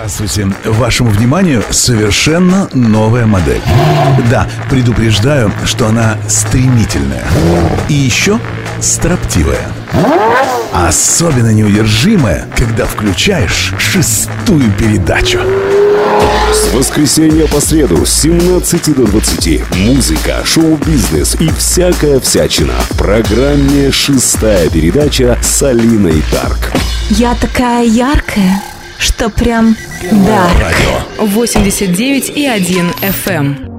Здравствуйте. Вашему вниманию совершенно новая модель. Да, предупреждаю, что она стремительная. И еще строптивая. Особенно неудержимая, когда включаешь 6-ю передачу. С воскресенья по среду с 17 до 20. Музыка, шоу-бизнес и всякая всячина. В программе «6-я передача» с Алиной Дарк. Я такая яркая, что прям дарк. 89,1 FM.